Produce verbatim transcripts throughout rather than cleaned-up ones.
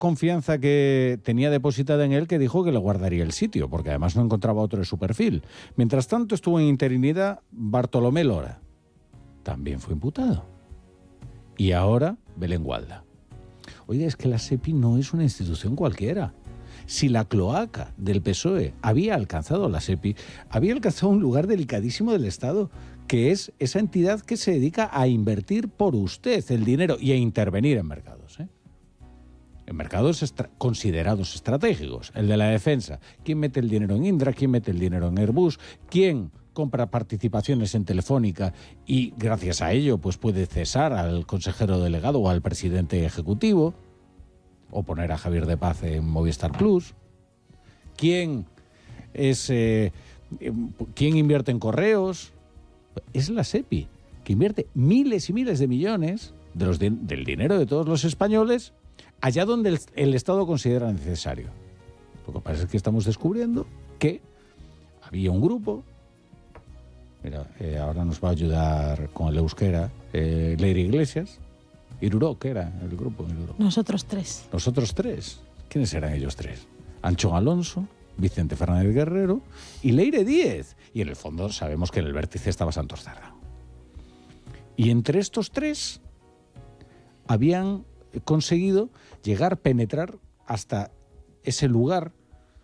confianza que tenía depositada en él que dijo que le guardaría el sitio, porque además no encontraba otro de su perfil. Mientras tanto estuvo en interinidad Bartolomé Lora. También fue imputado. Y ahora Belén Gualda. Oiga, es que la SEPI no es una institución cualquiera. Si la cloaca del P S O E había alcanzado la SEPI, había alcanzado un lugar delicadísimo del Estado, que es esa entidad que se dedica a invertir por usted el dinero y a intervenir en mercados, ¿eh? En mercados estra- considerados estratégicos. El de la defensa. ¿Quién mete el dinero en Indra? ¿Quién mete el dinero en Airbus? ¿Quién compra participaciones en Telefónica y gracias a ello pues puede cesar al consejero delegado o al presidente ejecutivo? O poner a Javier de Paz en Movistar Plus. ¿Quién es eh, quién invierte en correos? Es la SEPI, que invierte miles y miles de millones de los de, del dinero de todos los españoles allá donde el, el Estado considera necesario. Lo que pasa es que estamos descubriendo que había un grupo, mira, eh, ahora nos va a ayudar con el euskera, eh, Leire Iglesias, Irurok era el grupo. Irurok. Nosotros tres. Nosotros tres. ¿Quiénes eran ellos tres? Anchón Alonso, Vicente Fernández Guerrero y Leire Díez. Y en el fondo sabemos que en el vértice estaba Santos Cerdán. Y entre estos tres habían conseguido llegar, penetrar hasta ese lugar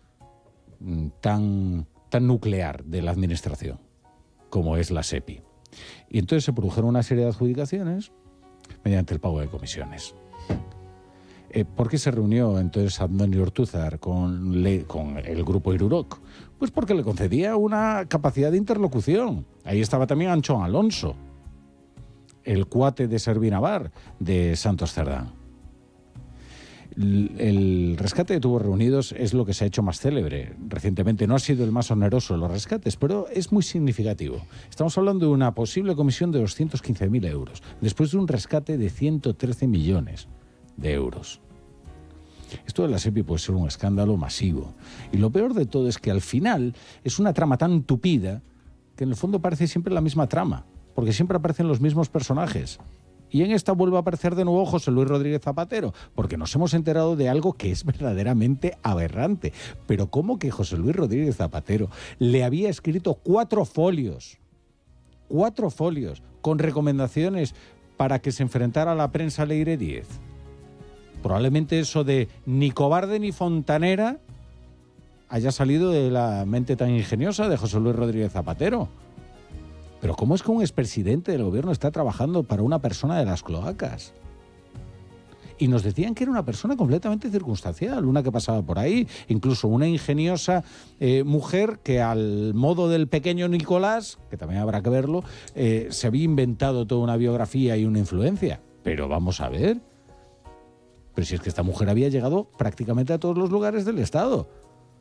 tan, tan nuclear de la administración, como es la SEPI. Y entonces se produjeron una serie de adjudicaciones mediante el pago de comisiones. Eh, ¿Por qué se reunió entonces Andoni Ortúzar con, le, con el grupo Irurok? Pues porque le concedía una capacidad de interlocución. Ahí estaba también Anchón Alonso, el cuate de Servinavar de Santos Cerdán. El, el rescate de tubos reunidos es lo que se ha hecho más célebre recientemente. No ha sido el más oneroso de los rescates, pero es muy significativo. Estamos hablando de una posible comisión de doscientos quince mil euros, después de un rescate de ciento trece millones de euros. Esto de la SEPI puede ser un escándalo masivo. Y lo peor de todo es que al final es una trama tan tupida que en el fondo parece siempre la misma trama, porque siempre aparecen los mismos personajes. Y en esta vuelve a aparecer de nuevo José Luis Rodríguez Zapatero, porque nos hemos enterado de algo que es verdaderamente aberrante. Pero ¿cómo que José Luis Rodríguez Zapatero le había escrito cuatro folios, cuatro folios, con recomendaciones para que se enfrentara a la prensa Leire Díez? Probablemente eso de ni cobarde ni fontanera haya salido de la mente tan ingeniosa de José Luis Rodríguez Zapatero. Pero ¿cómo es que un expresidente del gobierno está trabajando para una persona de las cloacas? Y nos decían que era una persona completamente circunstancial, una que pasaba por ahí, incluso una ingeniosa eh, mujer que al modo del pequeño Nicolás, que también habrá que verlo, eh, se había inventado toda una biografía y una influencia. Pero vamos a ver, pero si es que esta mujer había llegado prácticamente a todos los lugares del Estado.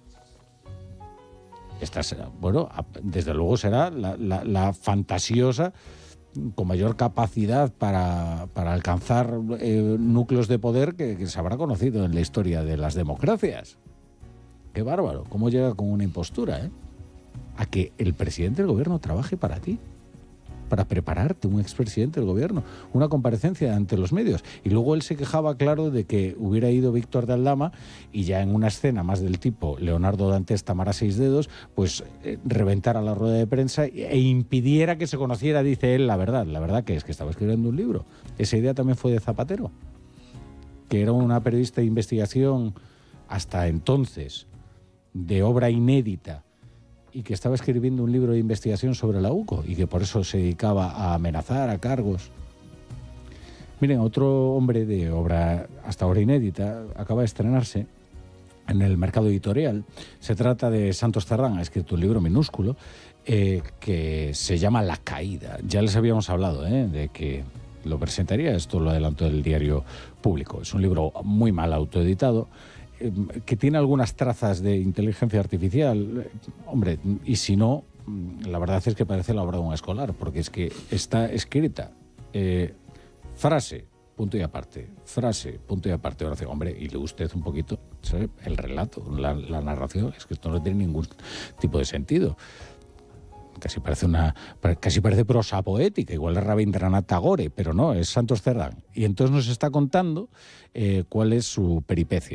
Esta será, bueno, desde luego será la, la, la fantasiosa con mayor capacidad para, para alcanzar eh, núcleos de poder que, que se habrá conocido en la historia de las democracias. Qué bárbaro, cómo llega con una impostura, ¿eh? A que el presidente del gobierno trabaje para ti, para prepararte, un expresidente del gobierno, una comparecencia ante los medios. Y luego él se quejaba, claro, de que hubiera ido Víctor de Aldama y ya en una escena más del tipo Leonardo Dantes Tamara Seis Dedos, pues eh, reventara la rueda de prensa e impidiera que se conociera, dice él, la verdad. La verdad que es que estaba escribiendo un libro. Esa idea también fue de Zapatero, que era una periodista de investigación hasta entonces, de obra inédita, y que estaba escribiendo un libro de investigación sobre la UCO y que por eso se dedicaba a amenazar a cargos. Miren, otro hombre de obra hasta ahora inédita acaba de estrenarse en el mercado editorial. Se trata de Santos Cerdán, ha escrito un libro minúsculo eh, que se llama La Caída. Ya les habíamos hablado eh, de que lo presentaría, esto lo adelantó el Diario Público. Es un libro muy mal autoeditado, que tiene algunas trazas de inteligencia artificial, hombre, y si no, la verdad es que parece la obra de un escolar, porque es que está escrita eh, frase, punto y aparte, frase, punto y aparte, oración. Hombre, y lee usted un poquito, ¿sabe? El relato, la, la narración, es que esto no tiene ningún tipo de sentido. Casi parece una, casi parece prosa poética, igual es Rabindranath Tagore, pero no, es Santos Cerdán. Y entonces nos está contando eh, cuál es su peripecia.